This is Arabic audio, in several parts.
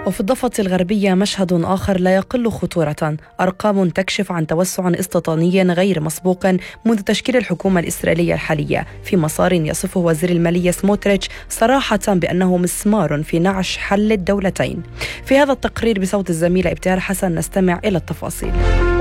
وفي الضفة الغربية مشهد آخر لا يقل خطورة، أرقام تكشف عن توسع استيطاني غير مسبوق منذ تشكيل الحكومة الإسرائيلية الحالية، في مسار يصفه وزير المالية سموتريتش صراحة بأنه مسمار في نعش حل الدولتين. في هذا التقرير بصوت الزميلة ابتهال حسن نستمع إلى التفاصيل.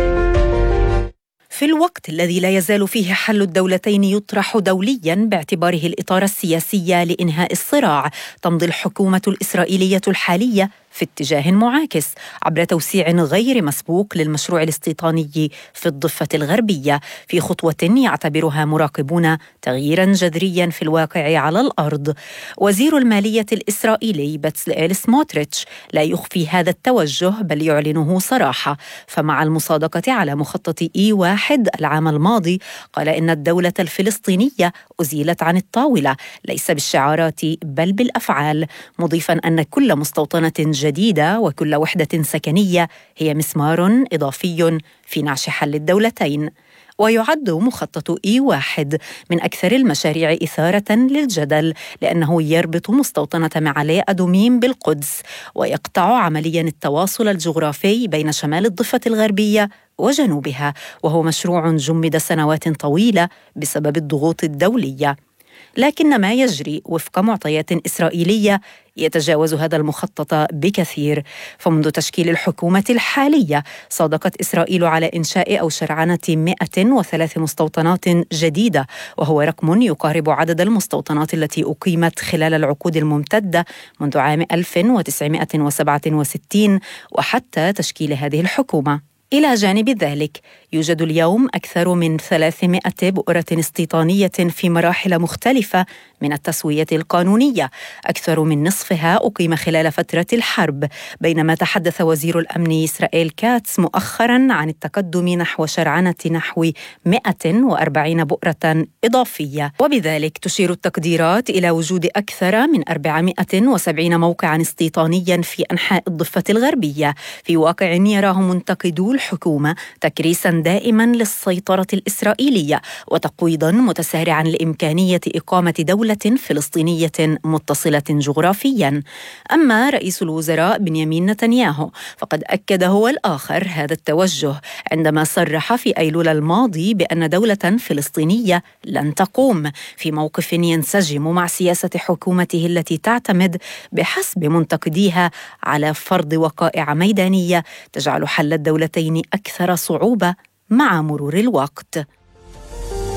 في الوقت الذي لا يزال فيه حل الدولتين يطرح دولياً باعتباره الإطار السياسي لإنهاء الصراع، تمضي الحكومة الإسرائيلية الحالية في اتجاه معاكس عبر توسيع غير مسبوق للمشروع الاستيطاني في الضفة الغربية، في خطوة يعتبرها مراقبون تغييراً جذرياً في الواقع على الأرض. وزير المالية الإسرائيلي بتسلئيل سموتريتش لا يخفي هذا التوجه بل يعلنه صراحة، فمع المصادقة على مخطط E1 العام الماضي قال إن الدولة الفلسطينية أزيلت عن الطاولة ليس بالشعارات بل بالأفعال، مضيفاً أن كل مستوطنة جديدة وكل وحدة سكنية هي مسمار إضافي في نعش حل الدولتين. ويعد مخطط E1 من أكثر المشاريع إثارة للجدل لأنه يربط مستوطنة معالي أدوميم بالقدس ويقطع عمليا التواصل الجغرافي بين شمال الضفة الغربية وجنوبها، وهو مشروع جمد سنوات طويلة بسبب الضغوط الدولية. لكن ما يجري وفق معطيات إسرائيلية يتجاوز هذا المخطط بكثير، فمنذ تشكيل الحكومة الحالية صادقت إسرائيل على إنشاء أو شرعنة 103 مستوطنات جديدة، وهو رقم يقارب عدد المستوطنات التي أقيمت خلال العقود الممتدة منذ عام 1967 وحتى تشكيل هذه الحكومة. إلى جانب ذلك يوجد اليوم أكثر من 300 بؤرة استيطانية في مراحل مختلفة من التسوية القانونية، أكثر من نصفها أقيم خلال فترة الحرب، بينما تحدث وزير الأمن إسرائيل كاتس مؤخراً عن التقدم نحو شرعنة نحو 140 بؤرة إضافية. وبذلك تشير التقديرات إلى وجود أكثر من 470 موقعاً استيطانياً في أنحاء الضفة الغربية، في واقع يراه منتقدو الحكومة تكريساً دائماً للسيطرة الإسرائيلية وتقويضاً متسارعاً لإمكانية إقامة دولة فلسطينية متصلة جغرافياً. أما رئيس الوزراء بنيامين نتنياهو فقد أكد هو الآخر هذا التوجه عندما صرح في أيلول الماضي بأن دولة فلسطينية لن تقوم، في موقف ينسجم مع سياسة حكومته التي تعتمد بحسب منتقديها على فرض وقائع ميدانية تجعل حل الدولتين أكثر صعوبة مع مرور الوقت.